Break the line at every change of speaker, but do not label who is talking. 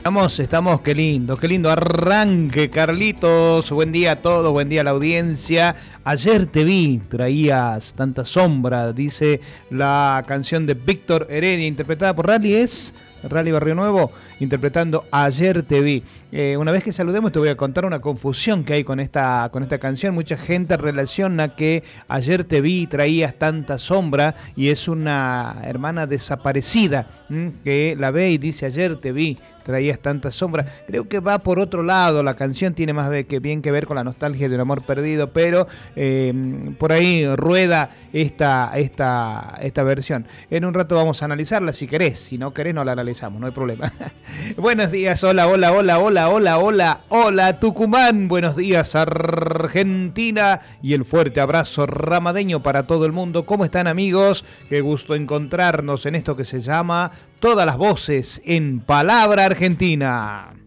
Estamos, qué lindo arranque, Carlitos. Buen día a todos, buen día a la audiencia. Ayer te vi, traías tanta sombra, dice la canción de Víctor Heredia, interpretada por Rally Barrio Nuevo, interpretando Ayer te vi. Una vez que saludemos te voy a contar una confusión que hay con esta canción. Mucha gente relaciona que Ayer te vi, traías tanta sombra, y es una hermana desaparecida que la ve y dice ayer te vi, traías tanta sombra. Creo que va por otro lado, la canción tiene más bien que ver con la nostalgia de un amor perdido, pero por ahí rueda esta versión. En un rato vamos a analizarla si querés, si no querés no la analizamos, no hay problema. Buenos días, hola Tucumán, buenos días Argentina, y el fuerte abrazo ramadeño para todo el mundo. ¿Cómo están, amigos? Qué gusto encontrarnos en esto que se llama Todas las Voces en Palabra Argentina.